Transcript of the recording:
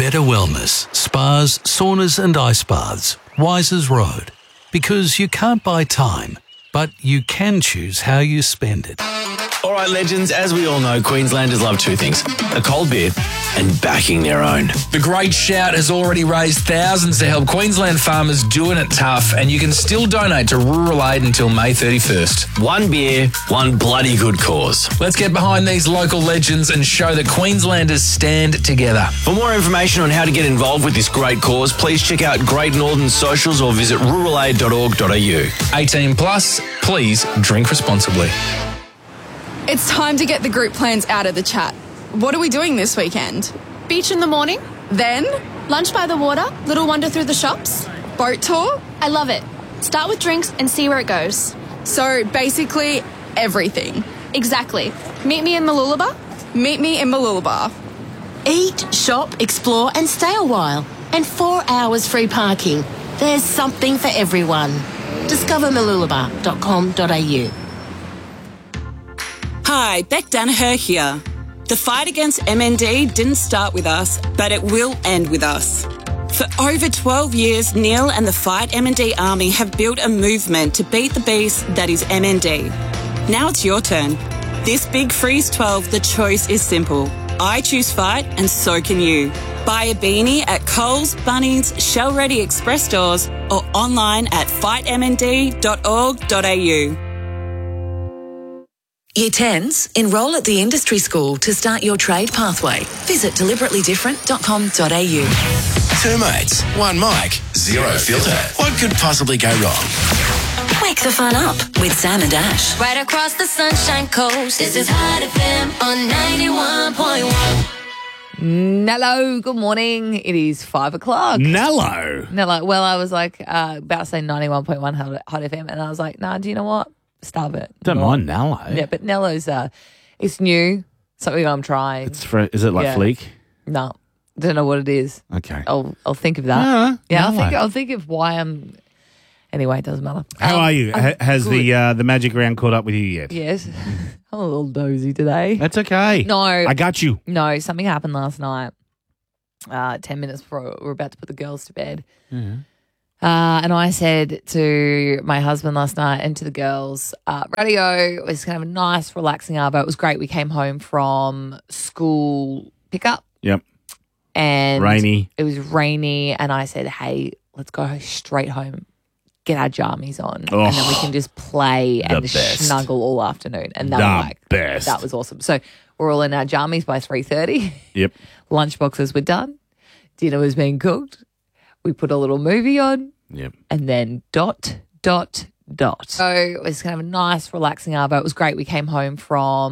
Better wellness, spas, saunas and ice baths. Wisers Road. Because you can't buy time, but you can choose how you spend it. All right, legends, as we all know, Queenslanders love two things, a cold beer and backing their own. The Great Shout has already raised thousands to help Queensland farmers doing it tough, and you can still donate to Rural Aid until May 31st. One beer, one bloody good cause. Let's get behind these local legends and show that Queenslanders stand together. For more information on how to get involved with this great cause, please check out Great Northern socials or visit ruralaid.org.au. 18 plus, please drink responsibly. It's time to get the group plans out of the chat. What are we doing this weekend? Beach in the morning, Then, lunch by the water, little wander through the shops. boat tour. I love it. Start with drinks and see where it goes. So basically, everything. Exactly. Meet me in Mooloolaba. Meet me in Mooloolaba. Eat, shop, explore and stay a while. And 4 hours free parking. There's something for everyone. Discover mooloolaba.com.au. Hi, Beck Danaher here. The fight against MND didn't start with us, but it will end with us. For over 12 years, Neil and the Fight MND Army have built a movement to beat the beast that is MND. Now it's your turn. This big Freeze 12, the choice is simple. I choose Fight and so can you. Buy a beanie at Coles, Bunnings, Shell Ready Express stores or online at fightmnd.org.au. Year 10s, enrol at the industry school to start your trade pathway. Visit deliberately-different.com.au. Two mates, one mic, zero filter. What could possibly go wrong? Wake the fun up with Sam and Ash. Right across the Sunshine Coast, this is Hot FM on 91.1. Nello, good morning. It is 5 o'clock. Nello. Well, I was like about to say 91.1 Hot FM, and I was like, nah, do you know what? Stop it. Don't mind Nello. Yeah, but Nello's it's new, something I'm trying. Is it like Fleek? No, don't know what it is. Okay. I'll think of that. No, yeah, Nello. I'll think of why I'm. Anyway, it doesn't matter. How are you? Has the magic round caught up with you yet? Yes. I'm a little dozy today. That's okay. No. I got you. No, something happened last night. 10 minutes before we're about to put the girls to bed. Mm-hmm. And I said to my husband last night and to the girls, radio was kind of a nice, relaxing arvo. It was great. We came home from school pickup. Yep. And rainy. It was rainy. And I said, hey, let's go straight home, get our jammies on, and then we can just play and snuggle all afternoon. And they were like, best. That was awesome. So we're all in our jammies by 3:30. Yep. Lunchboxes were done. Dinner was being cooked. We put a little movie on. Yep. And then ... So it was kind of a nice, relaxing arvo. It was great. We came home from